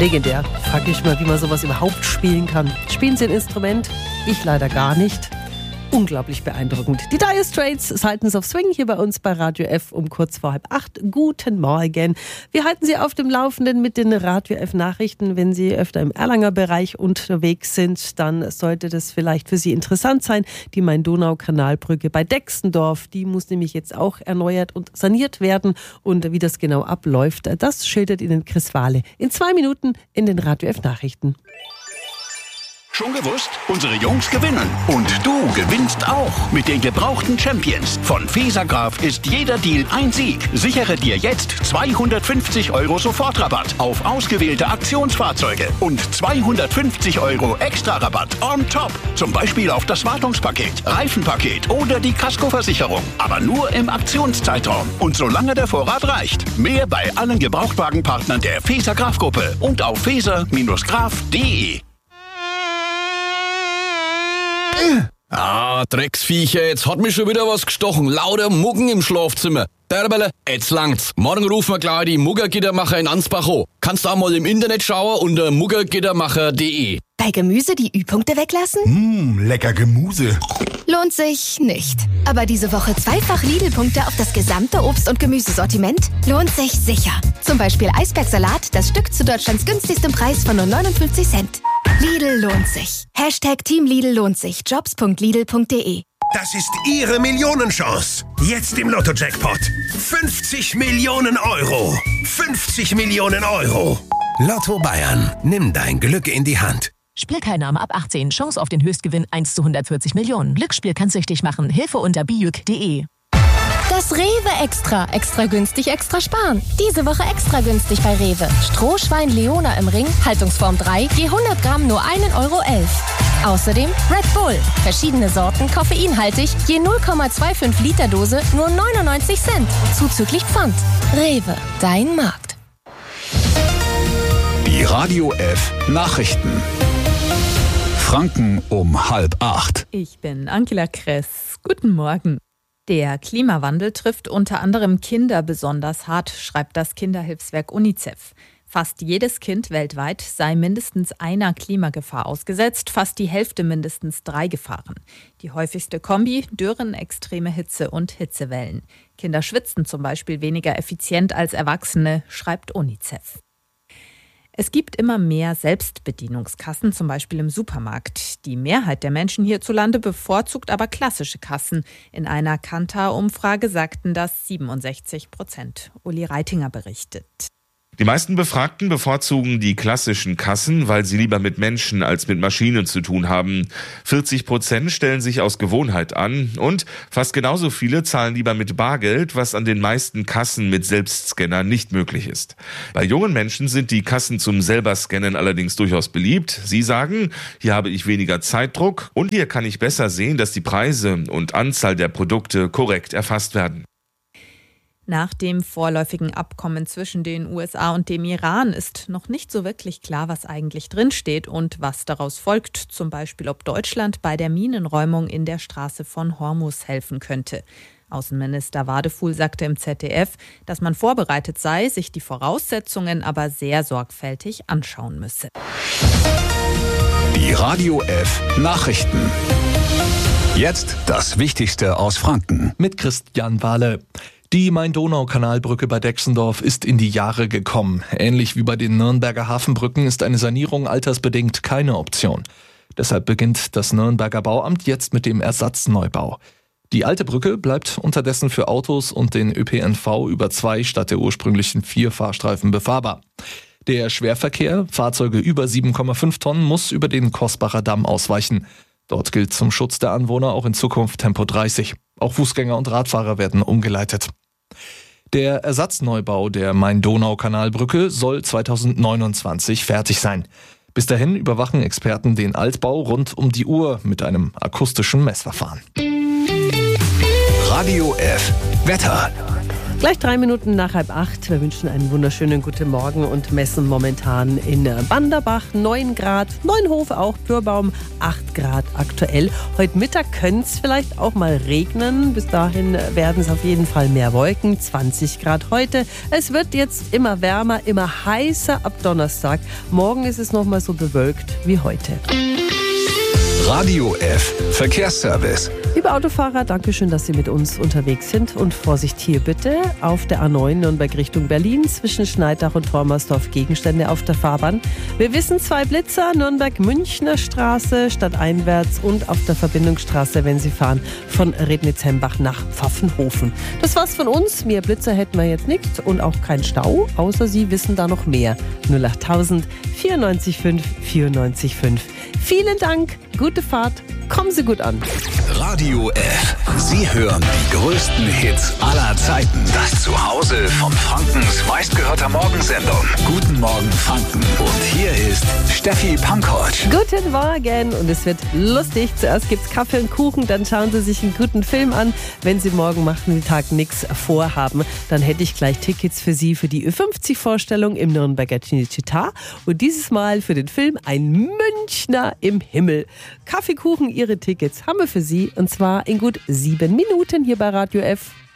Legendär. Frag ich mal, wie man sowas überhaupt spielen kann. Spielen Sie ein Instrument? Ich leider gar nicht. Unglaublich beeindruckend. Die Dire Straits, Sultans of Swing, hier bei uns bei Radio F um kurz vor 7:30. Guten Morgen. Wir halten Sie auf dem Laufenden mit den Radio F Nachrichten. Wenn Sie öfter im Erlanger Bereich unterwegs sind, dann sollte das vielleicht für Sie interessant sein. Die Main-Donau-Kanalbrücke bei Dexendorf, die muss nämlich jetzt auch erneuert und saniert werden. Und wie das genau abläuft, das schildert Ihnen Chris Wahle in 2 Minuten in den Radio F Nachrichten. Schon gewusst? Unsere Jungs gewinnen. Und du gewinnst auch. Mit den gebrauchten Champions von Fesergraf ist jeder Deal ein Sieg. Sichere dir jetzt 250 € Sofortrabatt auf ausgewählte Aktionsfahrzeuge und 250 € Extra-Rabatt on top. Zum Beispiel auf das Wartungspaket, Reifenpaket oder die Kaskoversicherung. Aber nur im Aktionszeitraum und solange der Vorrat reicht. Mehr bei allen Gebrauchtwagenpartnern der Fesergraf-Gruppe und auf feser-graf.de. Drecksviecher, jetzt hat mich schon wieder was gestochen. Lauter Muggen im Schlafzimmer. Derbele, jetzt langt's. Morgen rufen wir gleich die Muggergittermacher in Ansbach an. Kannst auch mal im Internet schauen unter muggergittermacher.de. Bei Gemüse die Ü-Punkte weglassen? Lecker Gemüse. Lohnt sich nicht. Aber diese Woche zweifach Lidl-Punkte auf das gesamte Obst- und Gemüsesortiment lohnt sich sicher. Zum Beispiel Eisbergsalat, das Stück zu Deutschlands günstigstem Preis von nur 59 Cent. Lidl lohnt sich. #Team Lidl lohnt sich. Jobs.lidl.de. Das ist Ihre Millionenchance. Jetzt im Lotto-Jackpot. 50 Millionen €. 50 Millionen €. Lotto Bayern. Nimm dein Glück in die Hand. Spielteilnahme ab 18. Chance auf den Höchstgewinn 1 zu 140 Millionen. Glücksspiel kann süchtig machen. Hilfe unter bijuk.de. Das Rewe Extra. Extra günstig, extra sparen. Diese Woche extra günstig bei Rewe. Strohschwein Leona im Ring, Haltungsform 3, je 100 Gramm nur 1,11 €. Außerdem Red Bull. Verschiedene Sorten, koffeinhaltig, je 0,25 Liter Dose nur 99 Cent. Zuzüglich Pfand. Rewe, dein Markt. Die Radio F Nachrichten. Franken um 7:30. Ich bin Angela Kress. Guten Morgen. Der Klimawandel trifft unter anderem Kinder besonders hart, schreibt das Kinderhilfswerk UNICEF. Fast jedes Kind weltweit sei mindestens einer Klimagefahr ausgesetzt, fast die Hälfte mindestens 3 Gefahren. Die häufigste Kombi: Dürren, extreme Hitze und Hitzewellen. Kinder schwitzen zum Beispiel weniger effizient als Erwachsene, schreibt UNICEF. Es gibt immer mehr Selbstbedienungskassen, zum Beispiel im Supermarkt. Die Mehrheit der Menschen hierzulande bevorzugt aber klassische Kassen. In einer Kantar-Umfrage sagten das 67%. Uli Reitinger berichtet. Die meisten Befragten bevorzugen die klassischen Kassen, weil sie lieber mit Menschen als mit Maschinen zu tun haben. 40% stellen sich aus Gewohnheit an und fast genauso viele zahlen lieber mit Bargeld, was an den meisten Kassen mit Selbstscanner nicht möglich ist. Bei jungen Menschen sind die Kassen zum Selberscannen allerdings durchaus beliebt. Sie sagen, hier habe ich weniger Zeitdruck und hier kann ich besser sehen, dass die Preise und Anzahl der Produkte korrekt erfasst werden. Nach dem vorläufigen Abkommen zwischen den USA und dem Iran ist noch nicht so wirklich klar, was eigentlich drinsteht und was daraus folgt. Zum Beispiel, ob Deutschland bei der Minenräumung in der Straße von Hormuz helfen könnte. Außenminister Wadefuhl sagte im ZDF, dass man vorbereitet sei, sich die Voraussetzungen aber sehr sorgfältig anschauen müsse. Die Radio F Nachrichten. Jetzt das Wichtigste aus Franken. Mit Christian Wahle. Die Main-Donau-Kanalbrücke bei Dexendorf ist in die Jahre gekommen. Ähnlich wie bei den Nürnberger Hafenbrücken ist eine Sanierung altersbedingt keine Option. Deshalb beginnt das Nürnberger Bauamt jetzt mit dem Ersatzneubau. Die alte Brücke bleibt unterdessen für Autos und den ÖPNV über 2 statt der ursprünglichen 4 Fahrstreifen befahrbar. Der Schwerverkehr, Fahrzeuge über 7,5 Tonnen, muss über den Kosbacher Damm ausweichen. Dort gilt zum Schutz der Anwohner auch in Zukunft Tempo 30. Auch Fußgänger und Radfahrer werden umgeleitet. Der Ersatzneubau der Main-Donau-Kanalbrücke soll 2029 fertig sein. Bis dahin überwachen Experten den Altbau rund um die Uhr mit einem akustischen Messverfahren. Radio F Wetter. Gleich 3 Minuten nach 7:30. Wir wünschen einen wunderschönen guten Morgen und messen momentan in Banderbach 9 Grad, Neuenhof auch, Pürbaum 8 Grad aktuell. Heute Mittag könnte es vielleicht auch mal regnen. Bis dahin werden es auf jeden Fall mehr Wolken, 20 Grad heute. Es wird jetzt immer wärmer, immer heißer ab Donnerstag. Morgen ist es nochmal so bewölkt wie heute. Radio F Verkehrsservice. Liebe Autofahrer, danke schön, dass Sie mit uns unterwegs sind. Und Vorsicht hier bitte auf der A9 Nürnberg Richtung Berlin zwischen Schneidach und Tormersdorf Gegenstände auf der Fahrbahn. Wir wissen 2 Blitzer, Nürnberg-Münchner Straße stadteinwärts und auf der Verbindungsstraße, wenn Sie fahren, von Rednitz-Hembach nach Pfaffenhofen. Das war's von uns. Mehr Blitzer hätten wir jetzt nicht und auch kein Stau, außer Sie wissen da noch mehr. 08000 94 94 5. Vielen Dank, gute Fahrt, kommen Sie gut an. Radio F. Sie hören die größten Hits aller Zeiten. Das Zuhause von Frankens meistgehörter Morgensendung. Guten Morgen Franken. Und hier ist Steffi Pankovic. Guten Morgen und es wird lustig. Zuerst gibt's Kaffee und Kuchen, dann schauen Sie sich einen guten Film an. Wenn Sie morgen Nachmittag nichts vorhaben, dann hätte ich gleich Tickets für Sie für die Ü50-Vorstellung im Nürnberger Cinecittà. Und dieses Mal für den Film Ein Münchner im Himmel. Kaffeekuchen, Ihre Tickets haben wir für Sie und zwar in gut 7 Minuten hier bei Radio F.